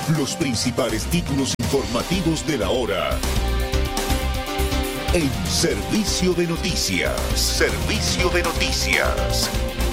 Los principales títulos informativos de la hora. En Servicio de Noticias. Servicio de Noticias.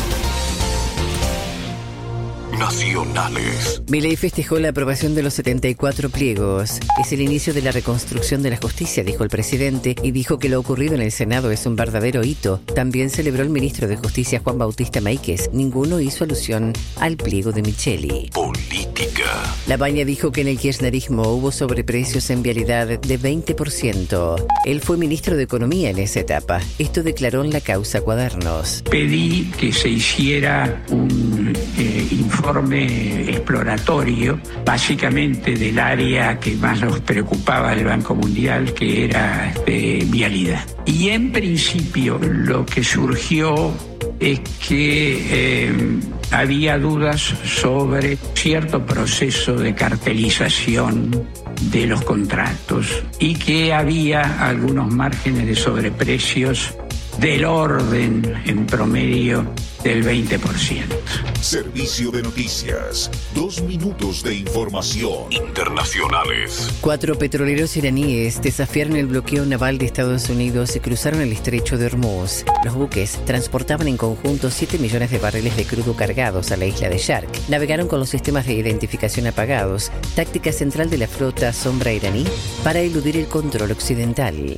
Nacionales. Milei festejó la aprobación de los 74 pliegos. Es el inicio de la reconstrucción de la justicia, dijo el presidente, y dijo que lo ocurrido en el Senado es un verdadero hito. También celebró el ministro de Justicia, Juan Bautista Maíquez. Ninguno hizo alusión al pliego de Micheli. Política. Labaña dijo que en el kirchnerismo hubo sobreprecios en vialidad de 20%. Él fue ministro de Economía en esa etapa. Esto declaró en la causa Cuadernos. Pedí que se hiciera un informe exploratorio, básicamente del área que más nos preocupaba del Banco Mundial, que era vialidad. Y en principio lo que surgió es que había dudas sobre cierto proceso de cartelización de los contratos y que había algunos márgenes de sobreprecios del orden, en promedio, del 20%. Servicio de Noticias. 2 minutos de información. Internacionales. 4 petroleros iraníes desafiaron el bloqueo naval de Estados Unidos y cruzaron el estrecho de Hormuz. Los buques transportaban en conjunto 7 millones de barriles de crudo cargados a la isla de Shark. Navegaron con los sistemas de identificación apagados, táctica central de la flota sombra iraní para eludir el control occidental.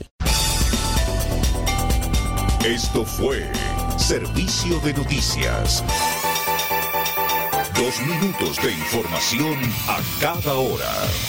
Esto fue Servicio de Noticias. 2 minutos de información a cada hora.